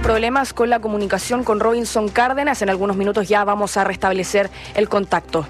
problemas con la comunicación con Robinson Cárdenas. En algunos minutos ya vamos a restablecer el contacto.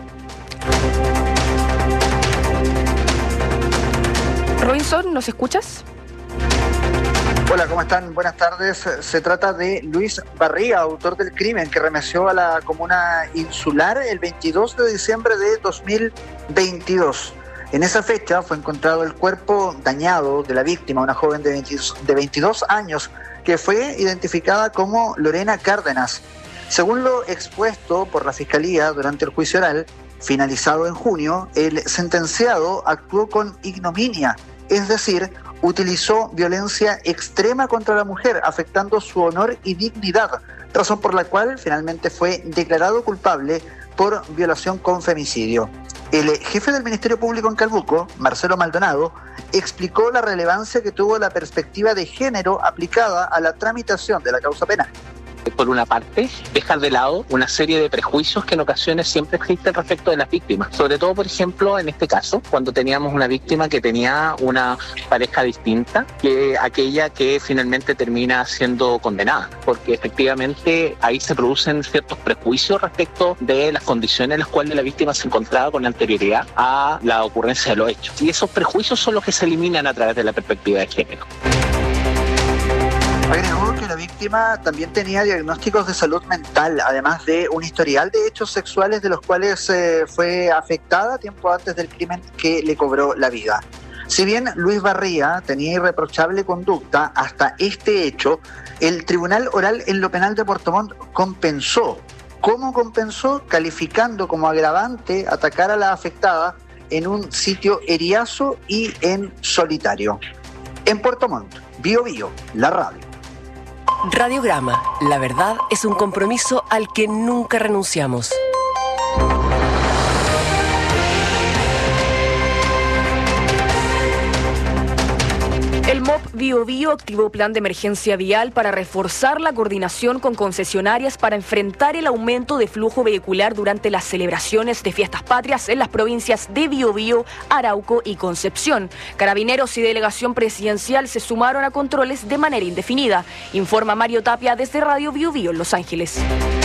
Robinson, ¿nos escuchas? Hola, ¿cómo están? Buenas tardes. Se trata de Luis Barría, autor del crimen que remeció a la comuna insular el 22 de diciembre de 2022. En esa fecha fue encontrado el cuerpo dañado de la víctima, una joven de 22 años, que fue identificada como Lorena Cárdenas. Según lo expuesto por la Fiscalía durante el juicio oral, finalizado en junio, el sentenciado actuó con ignominia, es decir, utilizó violencia extrema contra la mujer, afectando su honor y dignidad, razón por la cual finalmente fue declarado culpable por violación con femicidio. El jefe del Ministerio Público en Calbuco, Marcelo Maldonado, explicó la relevancia que tuvo la perspectiva de género aplicada a la tramitación de la causa penal. Por una parte, dejar de lado una serie de prejuicios que en ocasiones siempre existen respecto de las víctimas. Sobre todo, por ejemplo, en este caso, cuando teníamos una víctima que tenía una pareja distinta que aquella que finalmente termina siendo condenada. Porque efectivamente ahí se producen ciertos prejuicios respecto de las condiciones en las cuales la víctima se encontraba con anterioridad a la ocurrencia de los hechos. Y esos prejuicios son los que se eliminan a través de la perspectiva de género. Agregó que la víctima también tenía diagnósticos de salud mental, además de un historial de hechos sexuales de los cuales fue afectada tiempo antes del crimen que le cobró la vida. Si bien Luis Barría tenía irreprochable conducta hasta este hecho, el Tribunal Oral en lo Penal de Puerto Montt compensó. ¿Cómo compensó? Calificando como agravante atacar a la afectada en un sitio eriazo y en solitario. En Puerto Montt, Bío Bío, la radio. Radiograma, la verdad es un compromiso al que nunca renunciamos. El MOP Bío Bío activó plan de emergencia vial para reforzar la coordinación con concesionarias para enfrentar el aumento de flujo vehicular durante las celebraciones de fiestas patrias en las provincias de Bío Bío, Arauco y Concepción. Carabineros y delegación presidencial se sumaron a controles de manera indefinida. Informa Mario Tapia desde Radio Bío Bío en Los Ángeles.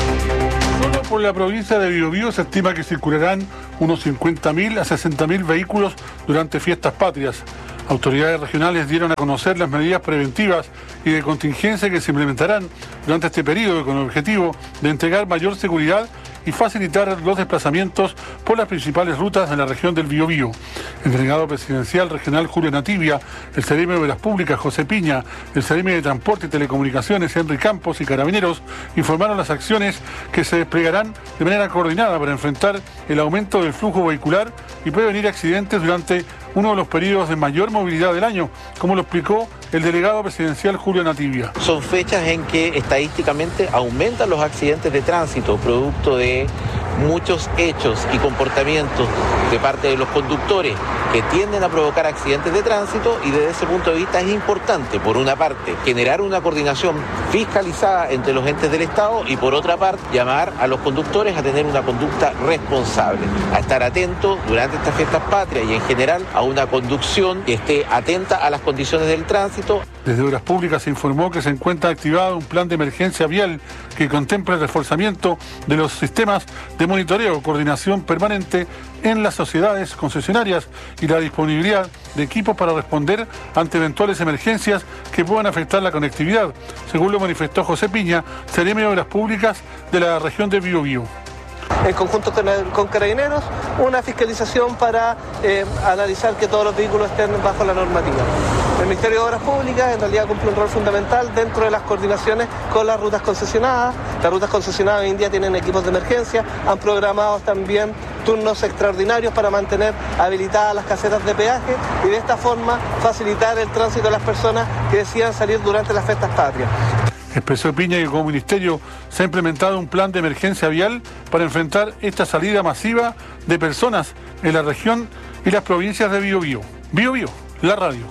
Solo por la provincia de Bío Bío se estima que circularán unos 50.000 a 60.000 vehículos durante fiestas patrias. Autoridades regionales dieron a conocer las medidas preventivas y de contingencia que se implementarán durante este periodo con el objetivo de entregar mayor seguridad y facilitar los desplazamientos por las principales rutas de la región del Biobío. El delegado presidencial regional Julio Nativia, el Seremi de Obras Públicas José Piña, el Seremi de Transporte y Telecomunicaciones Henry Campos y Carabineros informaron las acciones que se desplegarán de manera coordinada para enfrentar el aumento del flujo vehicular y prevenir accidentes durante uno de los periodos de mayor movilidad del año, como lo explicó el delegado presidencial Julio Nativia. Son fechas en que estadísticamente aumentan los accidentes de tránsito, producto de muchos hechos y comportamientos de parte de los conductores que tienden a provocar accidentes de tránsito, y desde ese punto de vista es importante, por una parte, generar una coordinación fiscalizada entre los entes del Estado y por otra parte, llamar a los conductores a tener una conducta responsable, a estar atentos durante estas fiestas patrias y en general a una conducción que esté atenta a las condiciones del tránsito. Desde Obras Públicas se informó que se encuentra activado un plan de emergencia vial que contempla el reforzamiento de los sistemas de monitoreo, coordinación permanente en las sociedades concesionarias y la disponibilidad de equipos para responder ante eventuales emergencias que puedan afectar la conectividad, según lo manifestó José Piña, Seremi de Obras Públicas de la región de Bío Bío. En conjunto con Carabineros, una fiscalización para analizar que todos los vehículos estén bajo la normativa. El Ministerio de Obras Públicas en realidad cumple un rol fundamental dentro de las coordinaciones con las rutas concesionadas. Las rutas concesionadas hoy en día tienen equipos de emergencia, han programado también turnos extraordinarios para mantener habilitadas las casetas de peaje y de esta forma facilitar el tránsito de las personas que decidan salir durante las fiestas patrias. Expresó Piña que como ministerio se ha implementado un plan de emergencia vial para enfrentar esta salida masiva de personas en la región y las provincias de Bío Bío. Bío Bío, la radio.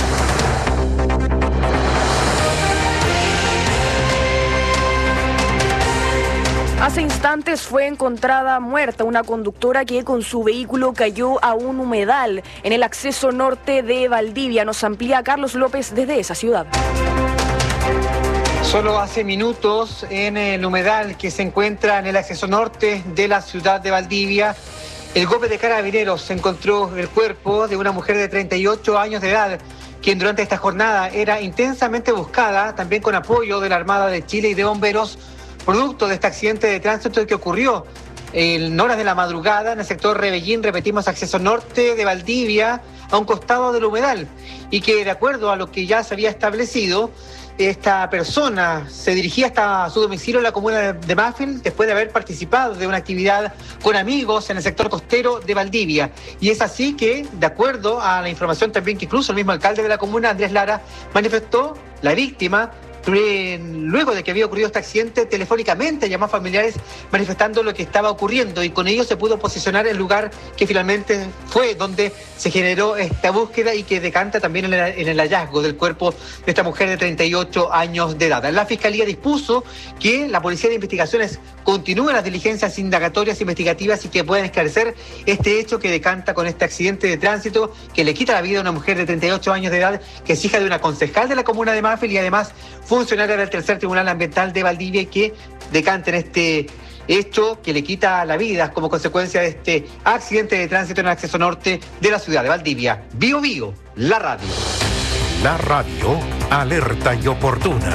Hace instantes fue encontrada muerta una conductora que con su vehículo cayó a un humedal en el acceso norte de Valdivia. Nos amplía Carlos López desde esa ciudad. Solo hace minutos en el humedal que se encuentra en el acceso norte de la ciudad de Valdivia, el GOPE de Carabineros encontró el cuerpo de una mujer de 38 años de edad, quien durante esta jornada era intensamente buscada, también con apoyo de la Armada de Chile y de bomberos, producto de este accidente de tránsito que ocurrió en horas de la madrugada en el sector Rebellín, repetimos, acceso norte de Valdivia, a un costado del humedal, y que de acuerdo a lo que ya se había establecido, esta persona se dirigía hasta su domicilio en la comuna de Mafil después de haber participado de una actividad con amigos en el sector costero de Valdivia. Y es así que, de acuerdo a la información también que incluso el mismo alcalde de la comuna, Andrés Lara, manifestó, la víctima, luego de que había ocurrido este accidente, telefónicamente llamó a familiares manifestando lo que estaba ocurriendo, y con ello se pudo posicionar el lugar que finalmente fue donde se generó esta búsqueda y que decanta también en el hallazgo del cuerpo de esta mujer de 38 años de edad. La Fiscalía dispuso que la Policía de Investigaciones continúe las diligencias indagatorias investigativas y que puedan esclarecer este hecho que decanta con este accidente de tránsito que le quita la vida a una mujer de 38 años de edad, que es hija de una concejal de la comuna de Mafil y además funcionaria del Tercer Tribunal Ambiental de Valdivia, que decanta en este hecho que le quita la vida como consecuencia de este accidente de tránsito en el acceso norte de la ciudad de Valdivia. Bio Bio, la radio. La radio alerta y oportuna.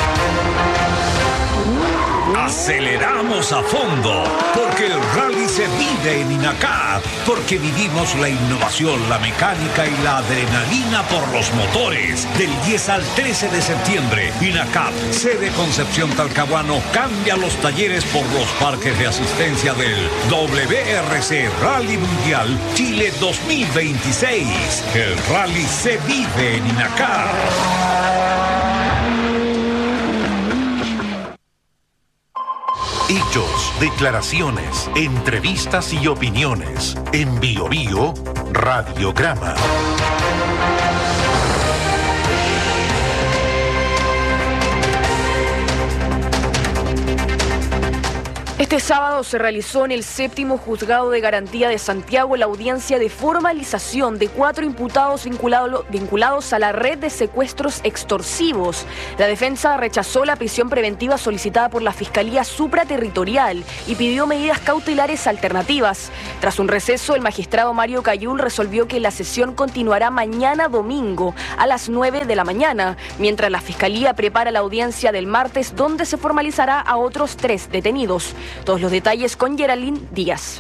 Aceleramos a fondo, porque el rally se vive en Inacap, porque vivimos la innovación, la mecánica y la adrenalina por los motores. Del 10 al 13 de septiembre, Inacap, sede Concepción Talcahuano, cambia los talleres por los parques de asistencia del WRC Rally Mundial Chile 2026. El rally se vive en Inacap. Hechos, declaraciones, entrevistas y opiniones. En Bio Bio, Radiograma. Este sábado se realizó en el 7º Juzgado de Garantía de Santiago la audiencia de formalización de 4 imputados vinculados a la red de secuestros extorsivos. La defensa rechazó la prisión preventiva solicitada por la Fiscalía Supraterritorial y pidió medidas cautelares alternativas. Tras un receso, el magistrado Mario Cayul resolvió que la sesión continuará mañana domingo a las 9 de la mañana, mientras la Fiscalía prepara la audiencia del martes, donde se formalizará a otros 3 detenidos. Todos los detalles con Geraldine Díaz.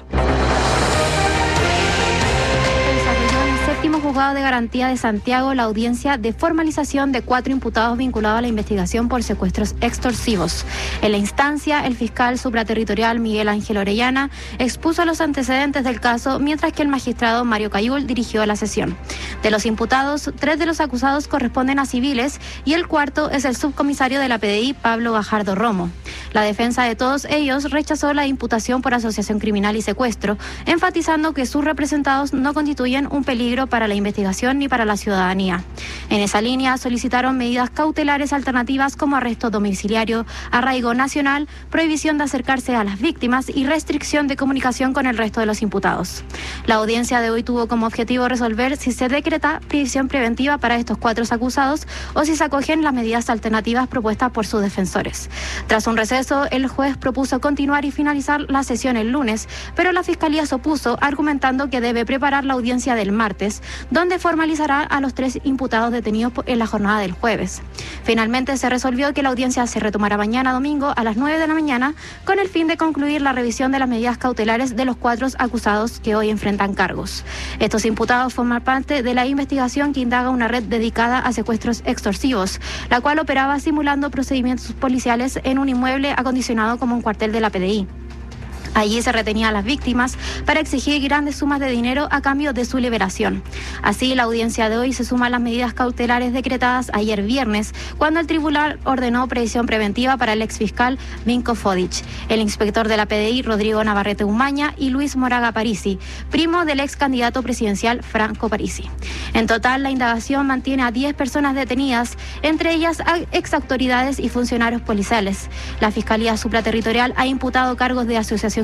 Séptimo Juzgado de Garantía de Santiago la audiencia de formalización de 4 imputados vinculados a la investigación por secuestros extorsivos. En la instancia, el fiscal supraterritorial Miguel Ángel Orellana expuso los antecedentes del caso, mientras que el magistrado Mario Cayul dirigió la sesión. De los imputados, 3 de los acusados corresponden a civiles y el cuarto es el subcomisario de la PDI, Pablo Gajardo Romo. La defensa de todos ellos rechazó la imputación por asociación criminal y secuestro, enfatizando que sus representados no constituyen un peligro para la investigación ni para la ciudadanía. En esa línea solicitaron medidas cautelares alternativas como arresto domiciliario, arraigo nacional, prohibición de acercarse a las víctimas y restricción de comunicación con el resto de los imputados. La audiencia de hoy tuvo como objetivo resolver si se decreta prisión preventiva para estos 4 acusados o si se acogen las medidas alternativas propuestas por sus defensores. Tras un receso, el juez propuso continuar y finalizar la sesión el lunes, pero la Fiscalía se opuso, argumentando que debe preparar la audiencia del martes, donde formalizará a los 3 imputados detenidos en la jornada del jueves. Finalmente se resolvió que la audiencia se retomará mañana domingo a las 9 de la mañana con el fin de concluir la revisión de las medidas cautelares de los 4 acusados que hoy enfrentan cargos. Estos imputados forman parte de la investigación que indaga una red dedicada a secuestros extorsivos, la cual operaba simulando procedimientos policiales en un inmueble acondicionado como un cuartel de la PDI. Allí se retenía a las víctimas para exigir grandes sumas de dinero a cambio de su liberación. Así, la audiencia de hoy se suma a las medidas cautelares decretadas ayer viernes, cuando el tribunal ordenó prisión preventiva para el exfiscal Vinko Fodic, el inspector de la PDI Rodrigo Navarrete Umaña y Luis Moraga Parisi, primo del ex candidato presidencial Franco Parisi. En total, la indagación mantiene a 10 personas detenidas, entre ellas ex autoridades y funcionarios policiales. La Fiscalía Supraterritorial ha imputado cargos de asociación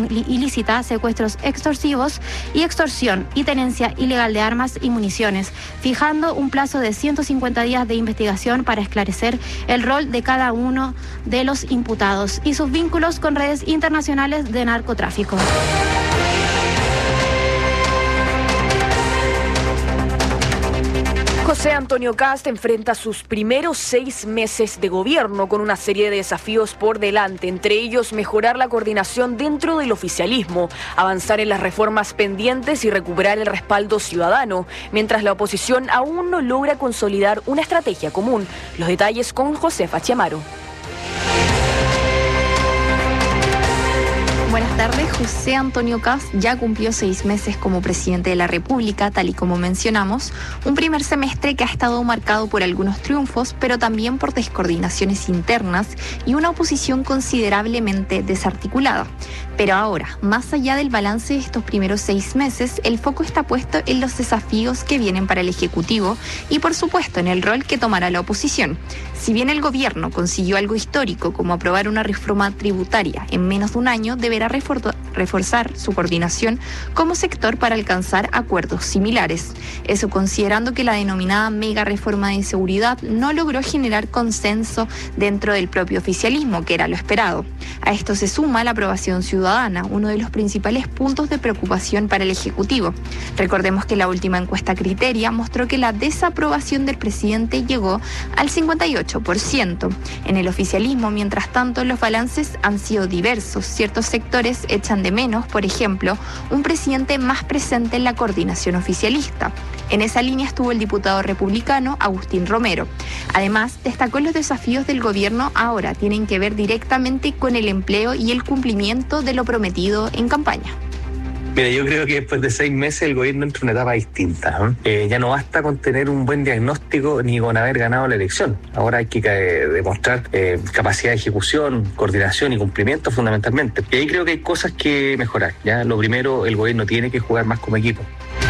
asociación ilícita, secuestros extorsivos y extorsión y tenencia ilegal de armas y municiones, fijando un plazo de 150 días de investigación para esclarecer el rol de cada uno de los imputados y sus vínculos con redes internacionales de narcotráfico. José Antonio Kast enfrenta sus primeros 6 meses de gobierno con una serie de desafíos por delante, entre ellos mejorar la coordinación dentro del oficialismo, avanzar en las reformas pendientes y recuperar el respaldo ciudadano, mientras la oposición aún no logra consolidar una estrategia común. Los detalles con Josefa Chiamaro. Buenas tardes. José Antonio Kast ya cumplió 6 meses como presidente de la República, tal y como mencionamos, un primer semestre que ha estado marcado por algunos triunfos, pero también por descoordinaciones internas y una oposición considerablemente desarticulada. Pero ahora, más allá del balance de estos primeros 6 meses, el foco está puesto en los desafíos que vienen para el Ejecutivo y, por supuesto, en el rol que tomará la oposición. Si bien el gobierno consiguió algo histórico como aprobar una reforma tributaria en menos de un año, deberá reforzar su coordinación como sector para alcanzar acuerdos similares. Eso considerando que la denominada mega reforma de seguridad no logró generar consenso dentro del propio oficialismo, que era lo esperado. A esto se suma la aprobación ciudadana, uno de los principales puntos de preocupación para el Ejecutivo. Recordemos que la última encuesta Criteria mostró que la desaprobación del presidente llegó al 58%. En el oficialismo, mientras tanto, los balances han sido diversos. Ciertos sectores echan de menos, por ejemplo, un presidente más presente en la coordinación oficialista. En esa línea estuvo el diputado republicano Agustín Romero. Además, destacó los desafíos del gobierno ahora tienen que ver directamente con el empleo y el cumplimiento de lo prometido en campaña. Mira, yo creo que después de 6 meses el gobierno entra en una etapa distinta. Ya no basta con tener un buen diagnóstico ni con haber ganado la elección. Ahora hay que demostrar capacidad de ejecución, coordinación y cumplimiento fundamentalmente. Y ahí creo que hay cosas que mejorar. ¿Ya? Lo primero, el gobierno tiene que jugar más como equipo.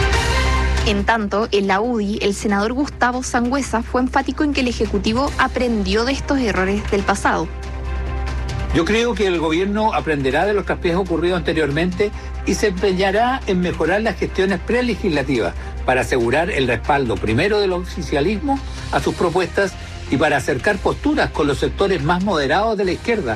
En tanto, en la UDI, el senador Gustavo Sangüesa fue enfático en que el Ejecutivo aprendió de estos errores del pasado. Yo creo que el gobierno aprenderá de los traspiés ocurridos anteriormente y se empeñará en mejorar las gestiones prelegislativas para asegurar el respaldo primero del oficialismo a sus propuestas y para acercar posturas con los sectores más moderados de la izquierda.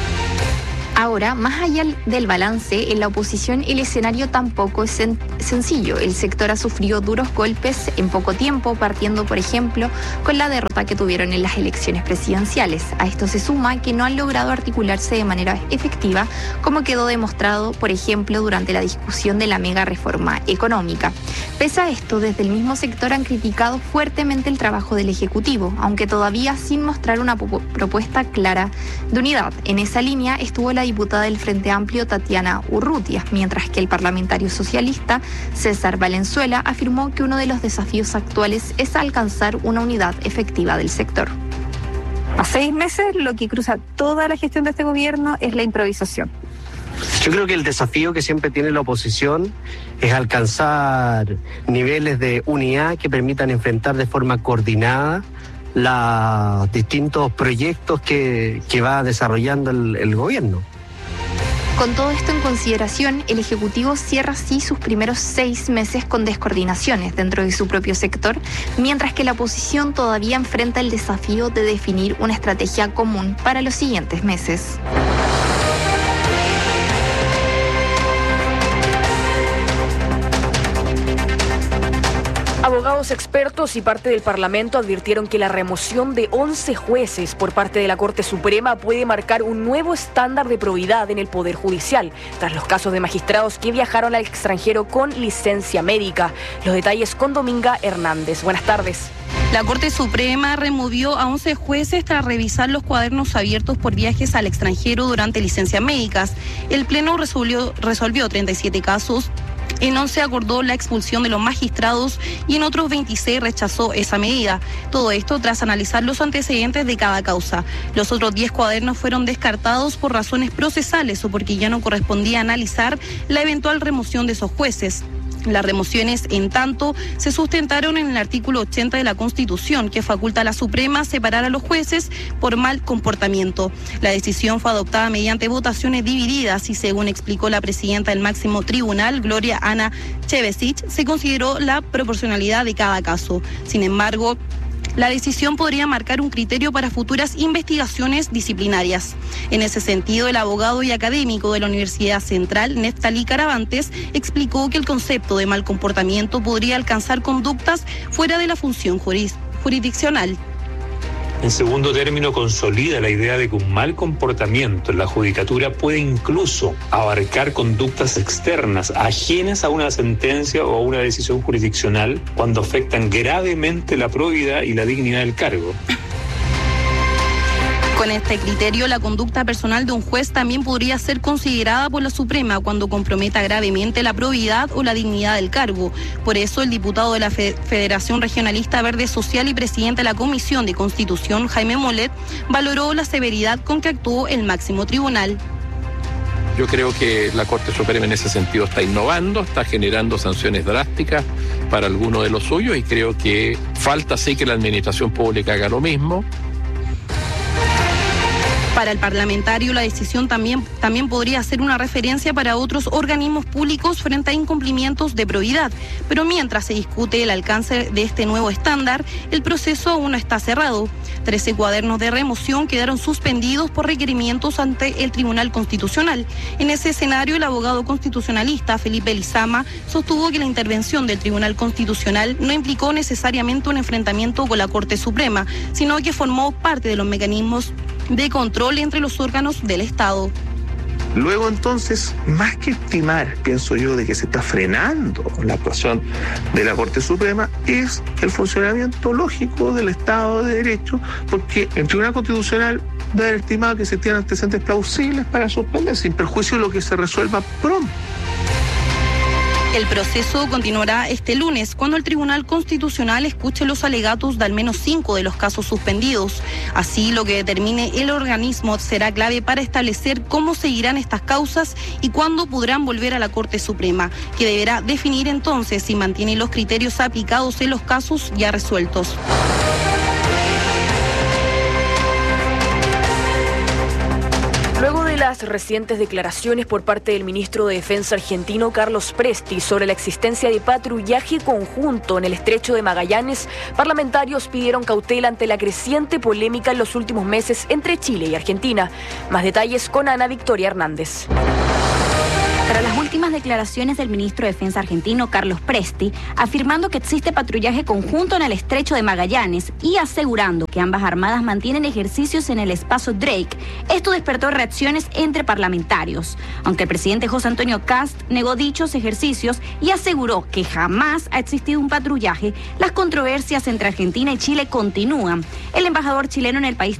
Ahora, más allá del balance, en la oposición el escenario tampoco es sencillo. El sector ha sufrido duros golpes en poco tiempo, partiendo, por ejemplo, con la derrota que tuvieron en las elecciones presidenciales. A esto se suma que no han logrado articularse de manera efectiva, como quedó demostrado, por ejemplo, durante la discusión de la mega reforma económica. Pese a esto, desde el mismo sector han criticado fuertemente el trabajo del Ejecutivo, aunque todavía sin mostrar una propuesta clara de unidad. En esa línea estuvo la diputada del Frente Amplio Tatiana Urrutia, mientras que el parlamentario socialista César Valenzuela afirmó que uno de los desafíos actuales es alcanzar una unidad efectiva del sector. A 6 meses lo que cruza toda la gestión de este gobierno es la improvisación. Yo creo que el desafío que siempre tiene la oposición es alcanzar niveles de unidad que permitan enfrentar de forma coordinada los distintos proyectos que va desarrollando el gobierno. Con todo esto en consideración, el Ejecutivo cierra así sus primeros 6 meses con descoordinaciones dentro de su propio sector, mientras que la oposición todavía enfrenta el desafío de definir una estrategia común para los siguientes meses. Abogados expertos y parte del Parlamento advirtieron que la remoción de 11 jueces por parte de la Corte Suprema puede marcar un nuevo estándar de probidad en el Poder Judicial, tras los casos de magistrados que viajaron al extranjero con licencia médica. Los detalles con Dominga Hernández. Buenas tardes. La Corte Suprema removió a 11 jueces tras revisar los cuadernos abiertos por viajes al extranjero durante licencias médicas. El Pleno resolvió 37 casos. En 11 acordó la expulsión de los magistrados y en otros 26 rechazó esa medida. Todo esto tras analizar los antecedentes de cada causa. Los otros 10 cuadernos fueron descartados por razones procesales o porque ya no correspondía analizar la eventual remoción de esos jueces. Las remociones, en tanto, se sustentaron en el artículo 80 de la Constitución, que faculta a la Suprema a separar a los jueces por mal comportamiento. La decisión fue adoptada mediante votaciones divididas y, según explicó la presidenta del máximo tribunal, Gloria Ana Chevesic, se consideró la proporcionalidad de cada caso. Sin embargo, la decisión podría marcar un criterio para futuras investigaciones disciplinarias. En ese sentido, el abogado y académico de la Universidad Central, Neftalí Caravantes, explicó que el concepto de mal comportamiento podría alcanzar conductas fuera de la función jurisdiccional. En segundo término, consolida la idea de que un mal comportamiento en la judicatura puede incluso abarcar conductas externas, ajenas a una sentencia o a una decisión jurisdiccional, cuando afectan gravemente la probidad y la dignidad del cargo. Con este criterio, la conducta personal de un juez también podría ser considerada por la Suprema cuando comprometa gravemente la probidad o la dignidad del cargo. Por eso, el diputado de la Federación Regionalista Verde Social y presidente de la Comisión de Constitución, Jaime Molet, valoró la severidad con que actuó el máximo tribunal. Yo creo que la Corte Suprema en ese sentido está innovando, está generando sanciones drásticas para algunos de los suyos y creo que falta sí que la administración pública haga lo mismo. Para el parlamentario, la decisión también podría ser una referencia para otros organismos públicos frente a incumplimientos de probidad. Pero mientras se discute el alcance de este nuevo estándar, el proceso aún no está cerrado. 13 cuadernos de remoción quedaron suspendidos por requerimientos ante el Tribunal Constitucional. En ese escenario, el abogado constitucionalista Felipe Lizama sostuvo que la intervención del Tribunal Constitucional no implicó necesariamente un enfrentamiento con la Corte Suprema, sino que formó parte de los mecanismos de control entre los órganos del Estado. Luego entonces, más que estimar, pienso yo, de que se está frenando la actuación de la Corte Suprema, es el funcionamiento lógico del Estado de Derecho, porque el Tribunal Constitucional debe haber estimado que se tienen antecedentes plausibles para suspender, sin perjuicio de lo que se resuelva pronto. El proceso continuará este lunes, cuando el Tribunal Constitucional escuche los alegatos de al menos 5 de los casos suspendidos. Así, lo que determine el organismo será clave para establecer cómo seguirán estas causas y cuándo podrán volver a la Corte Suprema, que deberá definir entonces si mantiene los criterios aplicados en los casos ya resueltos. Luego de las recientes declaraciones por parte del ministro de Defensa argentino Carlos Presti sobre la existencia de patrullaje conjunto en el estrecho de Magallanes, parlamentarios pidieron cautela ante la creciente polémica en los últimos meses entre Chile y Argentina. Más detalles con Ana Victoria Hernández. Tras las últimas declaraciones del ministro de Defensa argentino Carlos Presti, afirmando que existe patrullaje conjunto en el estrecho de Magallanes y asegurando que ambas armadas mantienen ejercicios en el espacio Drake, esto despertó reacciones entre parlamentarios. Aunque el presidente José Antonio Kast negó dichos ejercicios y aseguró que jamás ha existido un patrullaje, las controversias entre Argentina y Chile continúan. El embajador chileno en el país